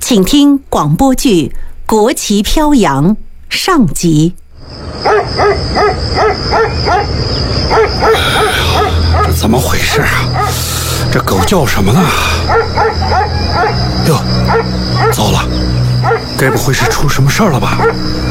请听广播剧《国旗飘扬》上集。 这怎么回事啊？这狗叫什么呢？哟，糟了，该不会是出什么事儿了吧？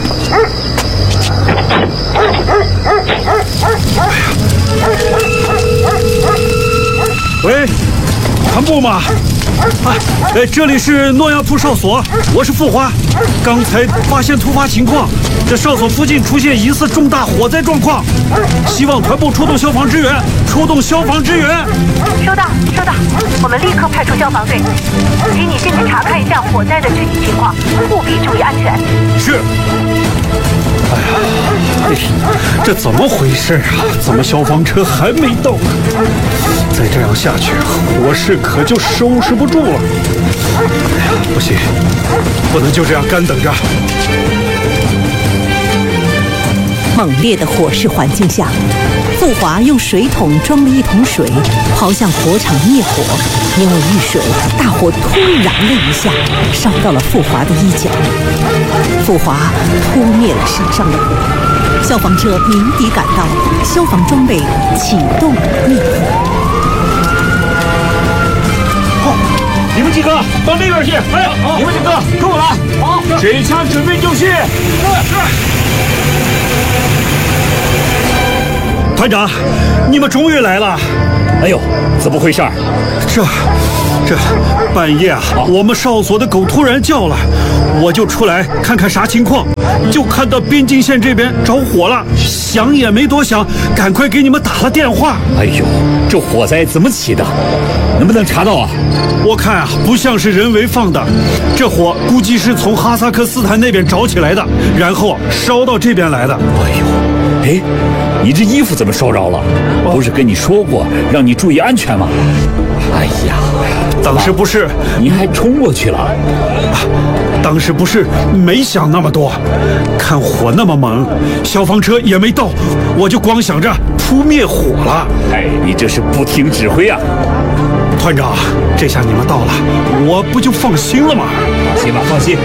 喂，团部吗？这里是诺亚铺哨所，我是富华。刚才发现突发情况，这哨所附近出现疑似重大火灾状况，希望团部出动消防支援。收到， 我们立刻派出消防队，请你进去查看一下火灾的具体情况，务必注意安全。 是。哎呀，这怎么回事啊？怎么消防车还没到呢？再这样下去，火势可就收拾不住了。哎呀，不行，不能就这样干等着。 猛烈的火势环境下，富华用水桶装了一桶水，跑向火场灭火。因为遇水，大火突然的一下烧到了富华的衣角。富华扑灭了身上的火，消防车鸣笛赶到，消防装备启动灭火。 你们几个到那边去！你们几个跟我来！好，水枪准备就绪。是。 团长，你们终于来了！ 哎呦，怎么回事？这半夜啊，我们哨所的狗突然叫了，我就出来看看啥情况，就看到边境线这边着火了，想也没多想，赶快给你们打了电话。 哎呦，这火灾怎么起的？能不能查到啊？ 我看啊，不像是人为放的，这火估计是从哈萨克斯坦那边着起来的，然后烧到这边来的。 哎呦，你这衣服怎么烧着了？不是跟你说过让你注意安全吗？哎呀， 当时不是你还冲过去了？ 当时不是没想那么多，看火那么猛，消防车也没到，我就光想着扑灭火了。 哎，你这是不听指挥啊！ 团长，这下你们到了，我不就放心了吗？ 放心吧，放心。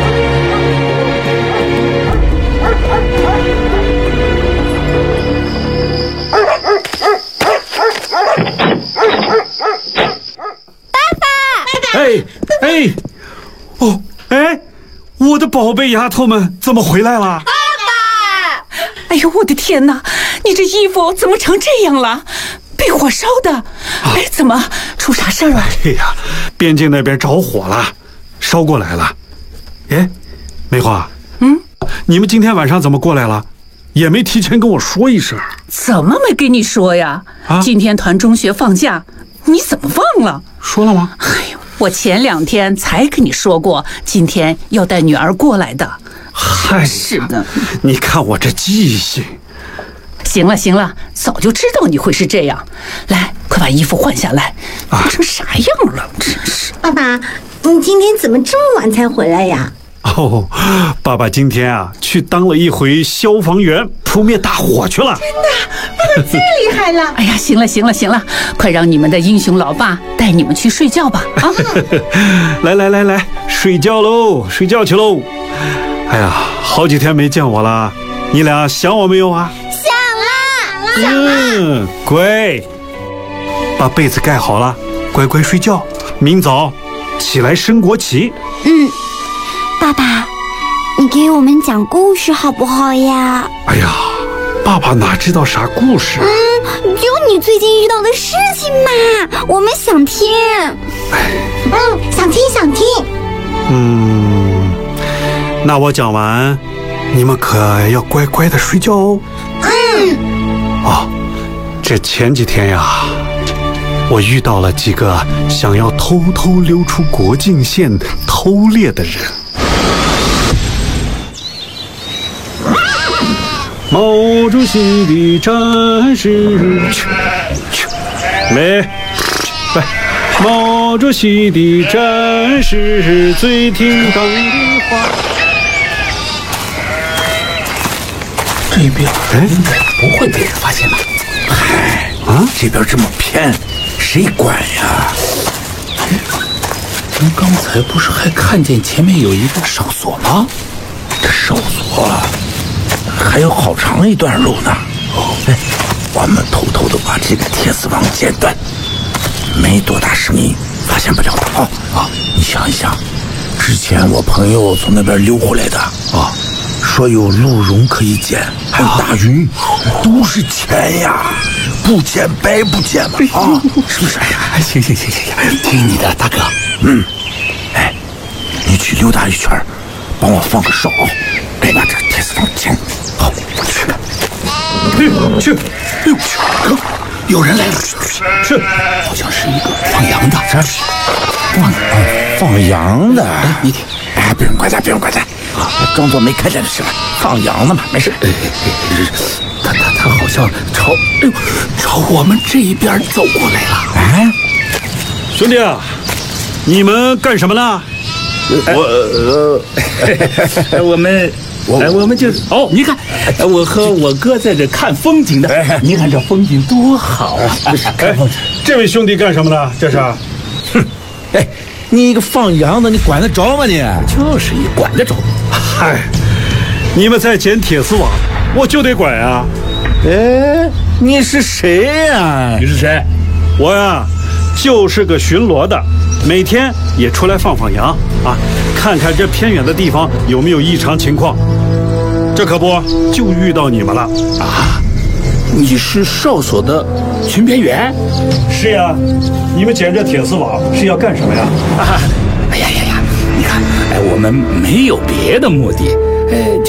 我的宝贝丫头们怎么回来了？ 爸爸！哎呦，我的天哪！你这衣服怎么成这样了？被火烧的？哎，怎么出啥事儿了？ 哎呀，边境那边着火了，烧过来了。哎，梅花，你们今天晚上怎么过来了？也没提前跟我说一声。 怎么没跟你说呀？今天团中学放假，你怎么忘了？ 说了吗？ 哎呦，我前2天才跟你说过，今天要带女儿过来的。 嗨， 是的， 你看我这记性。 行了，早就知道你会是这样。来，快把衣服换下来，变成啥样了？真是。 爸爸，你今天怎么这么晚才回来呀？ 哦，爸爸今天啊去当了一回消防员，扑灭大火去了。 真的，爸爸最厉害了。 哎呀，行了，快让你们的英雄老爸带你们去睡觉吧。啊， 来，睡觉去喽。哎呀，好几天没见我了，你俩想我没有啊？ 想了。 乖，把被子盖好了，乖乖睡觉，明早起来升国旗。 爸爸，你给我们讲故事好不好呀？ 哎呀，爸爸哪知道啥故事？ 就你最近遇到的事情嘛，我们想听。 想听。 那我讲完，你们可要乖乖的睡觉哦。这前几天呀，我遇到了几个想要偷偷溜出国境线偷猎的人。毛主席的战士，毛主席的战士最挺刚的话。 这边应该不会被人发现吧？嗨，这边这么偏，谁管呀？ 们刚才不是还看见前面有一个哨所吗？ 这哨所还有好长一段路呢。哎，我们偷偷的把这个铁丝网剪断，没多大声音，发现不了的啊！你想一想，之前我朋友从那边溜回来的啊，说有鹿茸可以捡，还有大鱼，都是钱呀，不捡白不捡嘛啊！是不是？哎呀， 行，听你的，大哥。 哎，你去溜达一圈，帮我放个哨，该把这铁丝网剪。好，我去。去！哎呦，哥，有人来了！ 是，好像是一个放羊的。 放羊的。 哎，你听， 哎，不用管他，装作没看见就行了。放羊的嘛，没事。 他好像朝我们这一边走过来了。 哎， 兄弟啊，你们干什么呢？ 我们就是你看，我和我哥在这看风景的。你看这风景多好啊！ 这位兄弟干什么呢？这是？ 哎，你一个放羊的，你管得着吗你？ 就是一管得着。 嗨，你们在捡铁丝网，我就得管啊。 哎，你是谁呀？ 你是谁？ 我呀，就是个巡逻的，每天也出来放羊啊，看看这偏远的地方有没有异常情况。这可不就遇到你们了啊！你是哨所的巡边员？ 是呀，你们捡这铁丝网是要干什么呀？ 哎呀，你看，我们没有别的目的，